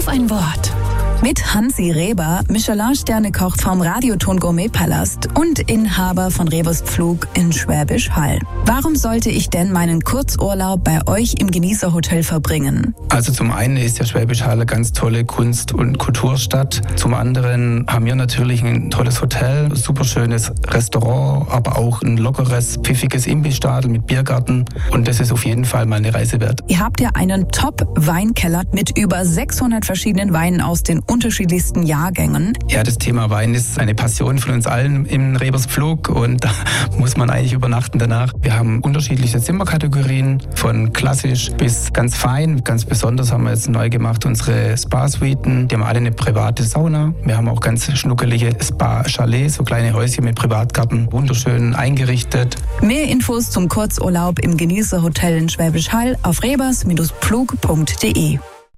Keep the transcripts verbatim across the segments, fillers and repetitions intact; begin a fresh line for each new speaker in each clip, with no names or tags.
Auf ein Wort. Mit Hansi Reber, Michelin-Sterne-Koch vom Radioton Gourmet-Palast und Inhaber von Rebers Pflug in Schwäbisch Hall. Warum sollte ich denn meinen Kurzurlaub bei euch im Genießerhotel verbringen?
Also zum einen ist ja Schwäbisch Hall eine ganz tolle Kunst- und Kulturstadt. Zum anderen haben wir natürlich ein tolles Hotel, ein super schönes Restaurant, aber auch ein lockeres, pfiffiges Imbissstadel mit Biergarten. Und das ist auf jeden Fall mal eine Reise wert.
Ihr habt ja einen Top-Weinkeller mit über sechshundert verschiedenen Weinen aus den unterschiedlichsten Jahrgängen.
Ja, das Thema Wein ist eine Passion von uns allen im Rebers Pflug und da muss man eigentlich übernachten danach. Wir haben unterschiedliche Zimmerkategorien, von klassisch bis ganz fein. Ganz besonders haben wir jetzt neu gemacht unsere Spa-Suiten. Die haben alle eine private Sauna. Wir haben auch ganz schnuckelige Spa-Chalets, so kleine Häuschen mit Privatgarten, wunderschön eingerichtet.
Mehr Infos zum Kurzurlaub im Genießerhotel in Schwäbisch Hall auf rebers Pflug punkt de.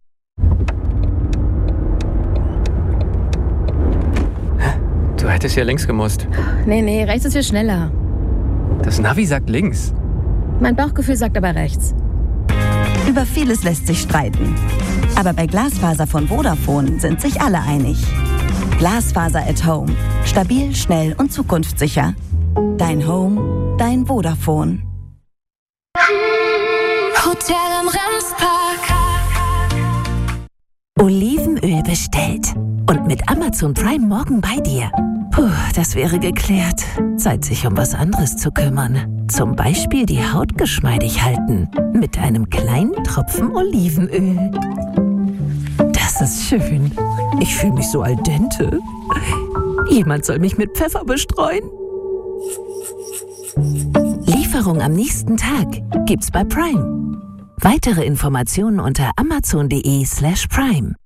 Du hättest ja links gemusst.
Nee, nee, rechts ist viel schneller.
Das Navi sagt links.
Mein Bauchgefühl sagt aber rechts.
Über vieles lässt sich streiten. Aber bei Glasfaser von Vodafone sind sich alle einig. Glasfaser at Home. Stabil, schnell und zukunftssicher. Dein Home, dein Vodafone.
Hotel am Remspark.
Olivenöl bestellt. Und mit Amazon Prime morgen bei dir. Puh, das wäre geklärt. Zeit, sich um was anderes zu kümmern. Zum Beispiel die Haut geschmeidig halten. Mit einem kleinen Tropfen Olivenöl. Das ist schön. Ich fühle mich so al dente. Jemand soll mich mit Pfeffer bestreuen. Lieferung am nächsten Tag gibt's bei Prime. Weitere Informationen unter amazon.de slash prime.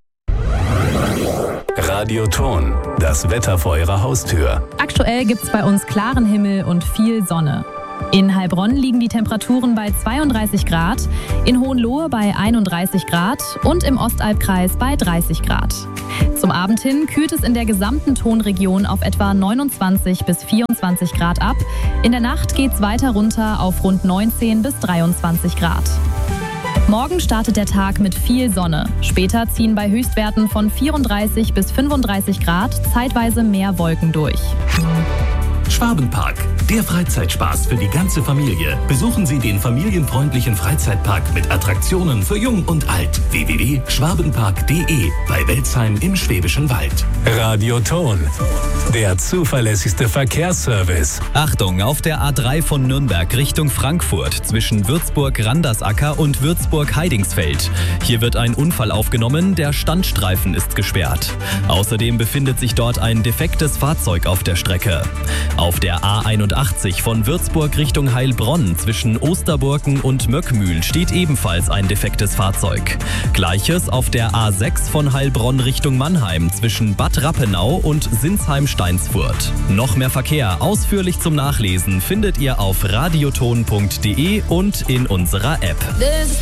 Radioton, das Wetter vor Ihrer Haustür.
Aktuell gibt es bei uns klaren Himmel und viel Sonne. In Heilbronn liegen die Temperaturen bei zweiunddreißig Grad, in Hohenlohe bei einunddreißig Grad und im Ostalbkreis bei dreißig Grad. Zum Abend hin kühlt es in der gesamten Tonregion auf etwa neunundzwanzig bis vierundzwanzig Grad ab. In der Nacht geht es weiter runter auf rund neunzehn bis dreiundzwanzig Grad. Morgen startet der Tag mit viel Sonne. Später ziehen bei Höchstwerten von vierunddreißig bis fünfunddreißig Grad zeitweise mehr Wolken durch.
Schwabenpark, der Freizeitspaß für die ganze Familie. Besuchen Sie den familienfreundlichen Freizeitpark mit Attraktionen für Jung und Alt. w w w punkt schwabenpark punkt de bei Welzheim im Schwäbischen Wald. Radioton, der zuverlässigste Verkehrsservice.
Achtung, auf der A drei von Nürnberg Richtung Frankfurt zwischen Würzburg-Randersacker und Würzburg-Heidingsfeld. Hier wird ein Unfall aufgenommen, der Standstreifen ist gesperrt. Außerdem befindet sich dort ein defektes Fahrzeug auf der Strecke. Auf der A einundachtzig von Würzburg Richtung Heilbronn zwischen Osterburken und Möckmühl steht ebenfalls ein defektes Fahrzeug. Gleiches auf der A sechs von Heilbronn Richtung Mannheim zwischen Bad Rappenau und Sinsheim-Steinsfurt. Noch mehr Verkehr ausführlich zum Nachlesen findet ihr auf radioton punkt de und in unserer App.